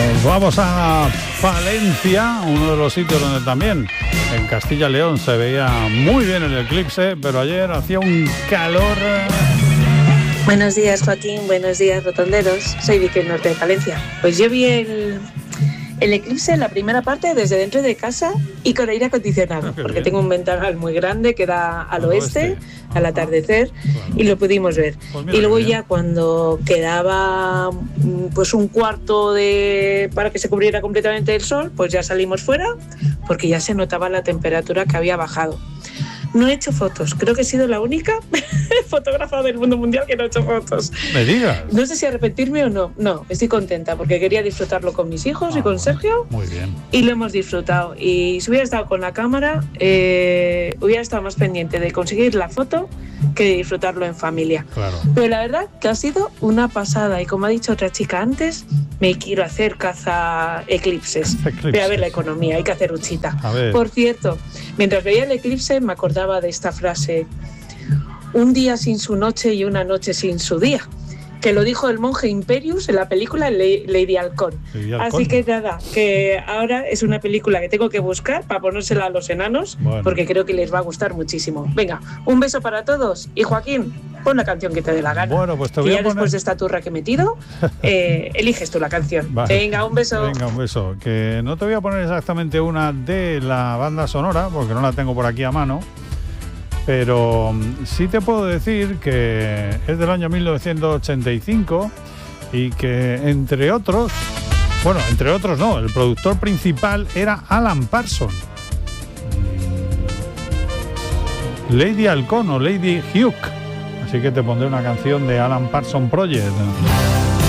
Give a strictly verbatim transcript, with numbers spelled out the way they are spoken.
Vamos a Palencia, uno de los sitios donde también en Castilla y León se veía muy bien el eclipse, pero ayer hacía un calor. Buenos días, Joaquín, buenos días, rotonderos. Soy Vicky Norte de Palencia. Pues yo vi el, el eclipse en la primera parte desde dentro de casa y con aire acondicionado, porque bien. Tengo un ventanal muy grande que da al, al oeste, oeste, al atardecer, claro. Y lo pudimos ver. Pues y luego ya cuando quedaba pues un cuarto de para que se cubriera completamente el sol, pues ya salimos fuera, porque ya se notaba la temperatura que había bajado. No he hecho fotos, creo que he sido la única fotógrafa del mundo mundial que no ha hecho fotos. ¿Me digas? No sé si arrepentirme o no. No, estoy contenta porque quería disfrutarlo con mis hijos ah, y con bueno, Sergio. Muy bien. Y lo hemos disfrutado. Y si hubiera estado con la cámara, eh, hubiera estado más pendiente de conseguir la foto que de disfrutarlo en familia. Claro. Pero la verdad que ha sido una pasada. Y como ha dicho otra chica antes, me quiero hacer caza eclipses. eclipses. Voy a ver la economía, hay que hacer uchita. A ver. Por cierto, mientras veía el eclipse me acordaba de esta frase: un día sin su noche y una noche sin su día, que lo dijo el monje Imperius en la película Lady Halcón. Lady Halcón. Así que nada, que ahora es una película que tengo que buscar para ponérsela a los enanos, bueno. Porque creo que les va a gustar muchísimo. Venga, un beso para todos. Y Joaquín, pon la canción que te dé la gana. Bueno, pues te voy y ya a poner... después de esta turra que he metido, eh, eliges tú la canción. Vale. Venga, un beso. Venga, un beso. Que no te voy a poner exactamente una de la banda sonora, porque no la tengo por aquí a mano. Pero sí te puedo decir que es del año mil novecientos ochenta y cinco y que, entre otros, bueno, entre otros no, el productor principal era Alan Parsons. Lady Halcón o Lady Hugh. Así que te pondré una canción de Alan Parsons Project.